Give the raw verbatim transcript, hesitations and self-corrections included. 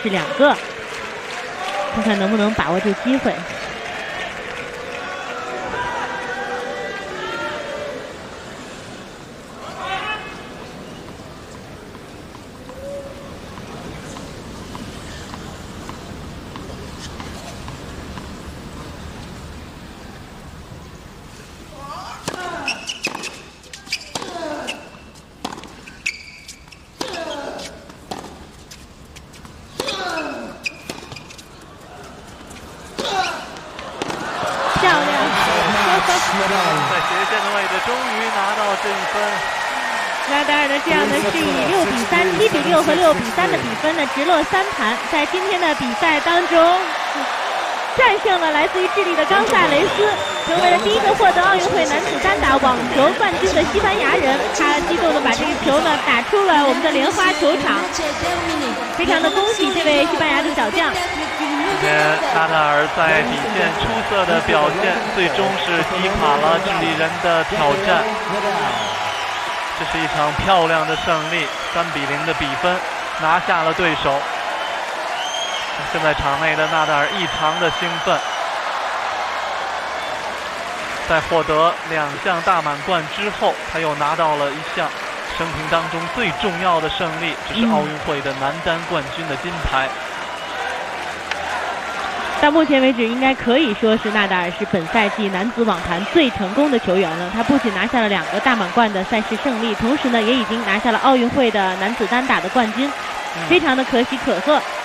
是两个，看看能不能把握住机会。 在斜线的位置，终于拿到这一分。 纳达尔呢，这样呢是以六比三、七比六和六比三的比分呢直落三盘，在今天的比赛当中战胜了来自于智利的冈萨雷斯，成为了第一个获得奥运会男子单打网球冠军的西班牙人。他激动的把这个球呢打出了我们的莲花球场，非常的恭喜这位西班牙的小将。 今天纳达尔在底线出色的表现，最终是击垮了智利人的挑战。这是一场漂亮的胜利，三比零的比分拿下了对手。现在场内的纳达尔异常的兴奋，在获得两项大满贯之后，他又拿到了一项生平当中最重要的胜利，这是奥运会的男单冠军的金牌。 到目前为止，应该可以说是纳达尔是本赛季男子网坛最成功的球员了。他不仅拿下了两个大满贯的赛事胜利，同时呢，也已经拿下了奥运会的男子单打的冠军，非常的可喜可贺。